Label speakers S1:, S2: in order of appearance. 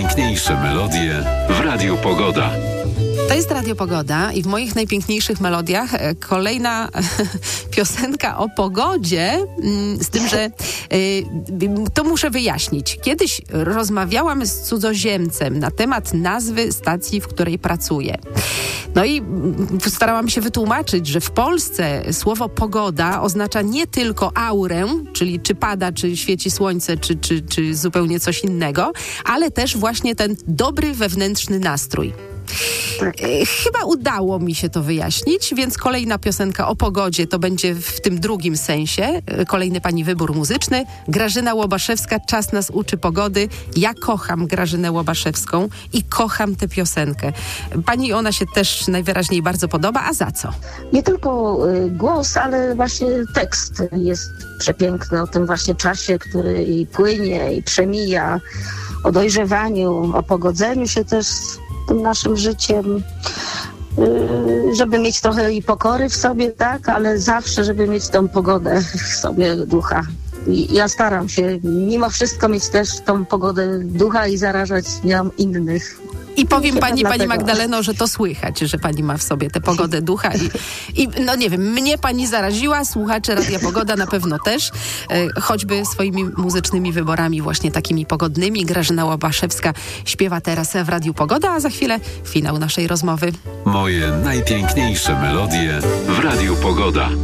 S1: najpiękniejsze melodie w Radiu Pogoda.
S2: To jest Radio Pogoda i w moich najpiękniejszych melodiach kolejna piosenka o pogodzie, z tym, że to muszę wyjaśnić. Kiedyś rozmawiałam z cudzoziemcem na temat nazwy stacji, w której pracuję. No i starałam się wytłumaczyć, że w Polsce słowo pogoda oznacza nie tylko aurę, czyli czy pada, czy świeci słońce, czy zupełnie coś innego, ale też właśnie ten dobry wewnętrzny nastrój. Tak. Chyba udało mi się to wyjaśnić, więc kolejna piosenka o pogodzie to będzie w tym drugim sensie. Kolejny pani wybór muzyczny. Grażyna Łobaszewska, Czas nas uczy pogody. Ja kocham Grażynę Łobaszewską i kocham tę piosenkę. Pani ona się też najwyraźniej bardzo podoba, a za co?
S3: Nie tylko głos, ale właśnie tekst jest przepiękny o tym właśnie czasie, który i płynie i przemija, o dojrzewaniu, o pogodzeniu się też tym naszym życiem, żeby mieć trochę i pokory w sobie, tak, ale zawsze, żeby mieć tą pogodę w sobie ducha. I ja staram się mimo wszystko mieć też tą pogodę ducha i zarażać nią innych.
S2: I powiem pani Magdaleno, że to słychać, że pani ma w sobie tę pogodę ducha i no nie wiem, mnie pani zaraziła, słuchacze Radia Pogoda na pewno też, choćby swoimi muzycznymi wyborami właśnie takimi pogodnymi. Grażyna Łobaszewska śpiewa teraz w Radiu Pogoda, a za chwilę finał naszej rozmowy.
S1: Moje najpiękniejsze melodie w Radiu Pogoda.